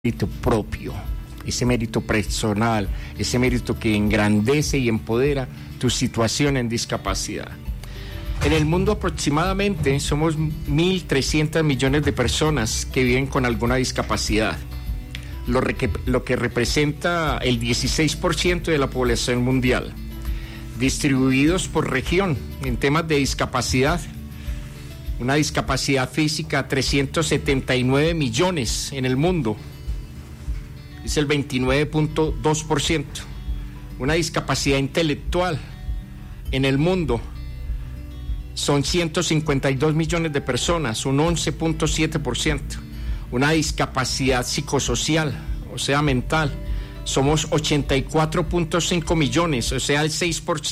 mérito propio, ese mérito personal, ese mérito que engrandece y empodera tu situación en discapacidad. En el mundo aproximadamente somos 1.300 millones de personas que viven con alguna discapacidad, lo que representa el 16% de la población mundial, distribuidos por región en temas de discapacidad. Una discapacidad física, 379 millones en el mundo, es el 29.2%. Una discapacidad intelectual en el mundo son 152 millones de personas, un 11.7%. Una discapacidad psicosocial, o sea, mental, somos 84.5 millones, o sea, el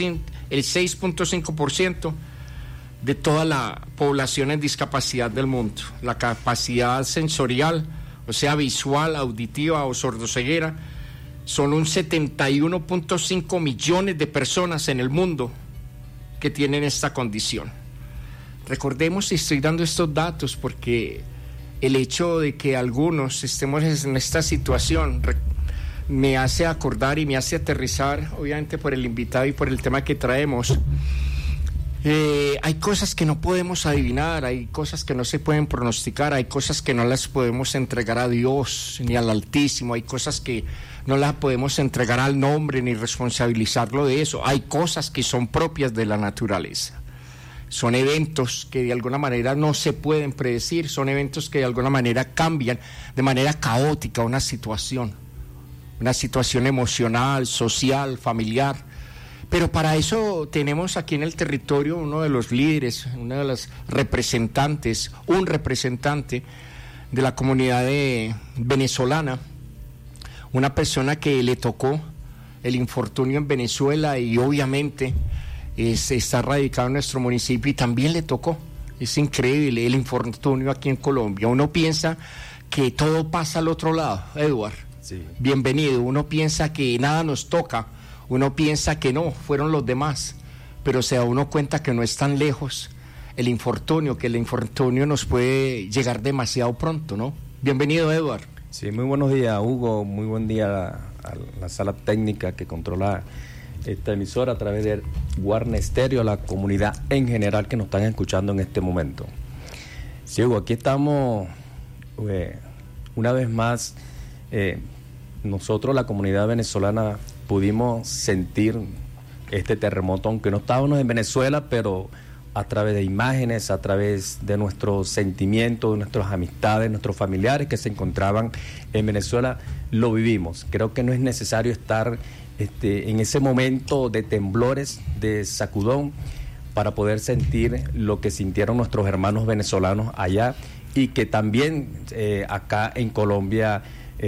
6.5% de toda la población en discapacidad del mundo. La capacidad sensorial, o sea, visual, auditiva o sordoceguera, son un 71.5 millones de personas en el mundo que tienen esta condición. Recordemos, y estoy dando estos datos porque el hecho de que algunos estemos en esta situación me hace acordar y me hace aterrizar, obviamente por el invitado y por el tema que traemos. Hay cosas que no podemos adivinar, hay cosas que no se pueden pronosticar, hay cosas que no las podemos entregar a Dios ni al Altísimo, hay cosas que no las podemos entregar al nombre ni responsabilizarlo de eso, hay cosas que son propias de la naturaleza, son eventos que de alguna manera no se pueden predecir, son eventos que de alguna manera cambian de manera caótica una situación emocional, social, familiar. Pero para eso tenemos aquí en el territorio uno de los líderes, uno de los representantes, un representante de la comunidad venezolana, una persona que le tocó el infortunio en Venezuela y obviamente está radicado en nuestro municipio y también le tocó. Es increíble el infortunio aquí en Colombia. Uno piensa que todo pasa al otro lado, Edward. Sí. Bienvenido. Uno piensa que nada nos toca. Uno piensa que no, fueron los demás, pero se da uno cuenta que no es tan lejos que el infortunio nos puede llegar demasiado pronto, ¿no? Bienvenido, Edward. Sí, muy buenos días, Hugo, muy buen día a la sala técnica que controla esta emisora a través de Guarne Estéreo, a la comunidad en general que nos están escuchando en este momento. Sí, Hugo, aquí estamos una vez más, nosotros, la comunidad venezolana, pudimos sentir este terremoto, aunque no estábamos en Venezuela, pero a través de imágenes, a través de nuestros sentimientos, de nuestras amistades, nuestros familiares que se encontraban en Venezuela, lo vivimos. Creo que no es necesario estar en ese momento de temblores, de sacudón, para poder sentir lo que sintieron nuestros hermanos venezolanos allá y que también acá en Colombia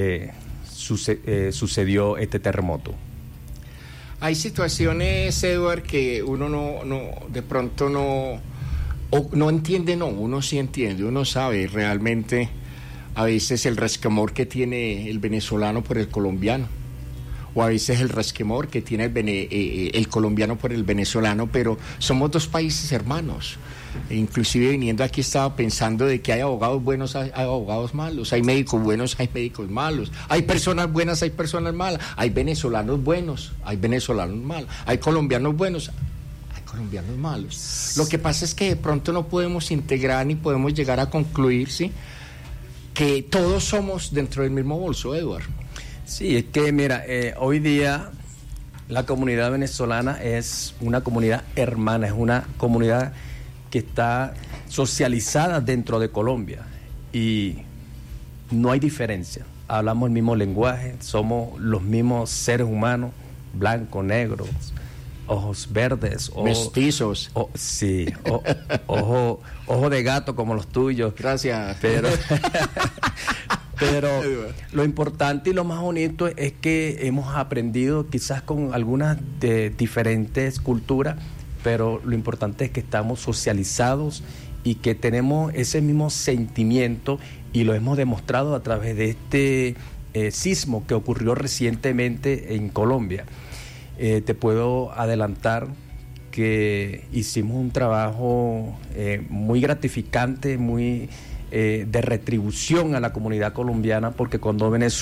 sucedió este terremoto. Hay situaciones, Edward, que uno de pronto no entiende, uno sí entiende, uno sabe realmente a veces el resquemor que tiene el venezolano por el colombiano, o a veces el resquemor que tiene el colombiano por el venezolano, pero somos dos países hermanos. Inclusive viniendo aquí estaba pensando de que hay abogados buenos, hay abogados malos, hay médicos buenos, hay médicos malos, hay personas buenas, hay personas malas, hay venezolanos buenos, hay venezolanos malos, hay colombianos buenos, hay colombianos malos. Lo que pasa es que de pronto no podemos integrar ni podemos llegar a concluir, ¿sí?, que todos somos dentro del mismo bolso, Edward. Sí, es que mira, hoy día la comunidad venezolana es una comunidad hermana, es una comunidad que está socializada dentro de Colombia y no hay diferencia. Hablamos el mismo lenguaje, somos los mismos seres humanos, blancos, negros, ojos verdes, mestizos. Sí, ojo de gato como los tuyos. Gracias. Pero lo importante y lo más bonito es que hemos aprendido quizás con algunas de diferentes culturas, pero lo importante es que estamos socializados y que tenemos ese mismo sentimiento y lo hemos demostrado a través de este sismo que ocurrió recientemente en Colombia. Te puedo adelantar que hicimos un trabajo muy gratificante, muy de retribución a la comunidad colombiana, porque cuando Venezuela